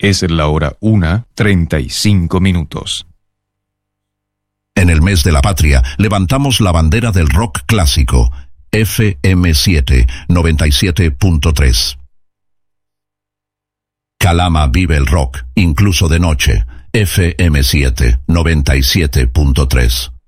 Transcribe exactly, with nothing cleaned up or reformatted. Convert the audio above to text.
Es la hora una, treinta y cinco minutos. En el mes de la patria, levantamos la bandera del rock clásico. F M siete, noventa y siete punto tres. Calama vive el rock, incluso de noche. F M siete, noventa y siete punto tres.